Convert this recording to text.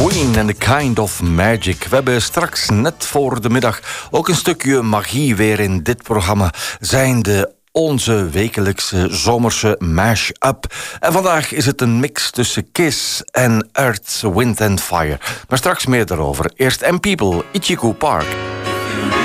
Queen and the Kind of Magic. We hebben straks net voor de middag ook een stukje magie weer in dit programma. Zijnde onze wekelijkse zomerse mash-up. En vandaag is het een mix tussen Kiss en Earth, Wind and Fire. Maar straks meer daarover. Eerst M People, Ichiku Park.